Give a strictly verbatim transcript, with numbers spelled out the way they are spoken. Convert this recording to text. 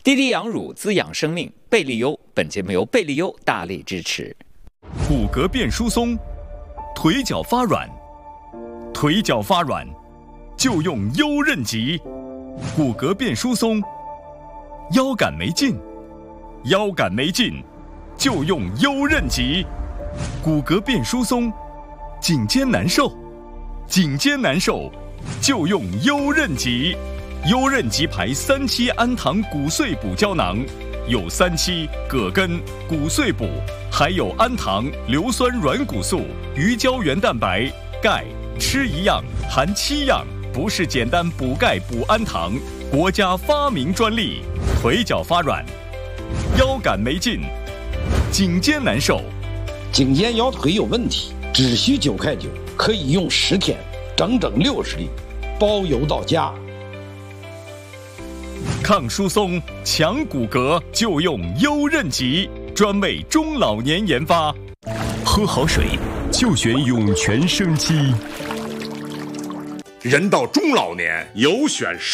滴滴养乳滋养生命，贝利优。本节目由贝利优大力支持。 骨骼变疏松，腿脚发软，腿脚发软就用优韧极。骨骼变疏松，腰杆没劲，腰杆没劲就用优韧极。骨骼变疏松，颈肩难受，颈肩难受就用优韧极。优韧极牌三七氨糖骨碎补胶囊，有三七、葛根、骨碎补，还有氨糖、硫酸软骨素、鱼胶原蛋白、钙，吃一样含七样，不是简单补钙补氨糖，国家发明专利。腿脚发软，腰杆没劲，颈肩难受， 颈肩腰腿有问题，只需九块九，可以用十天，整整六十粒，包邮到家。 抗疏松、强骨骼就用优韧极，专为中老年研发。 喝好水就选涌泉生机。 人到中老年，有选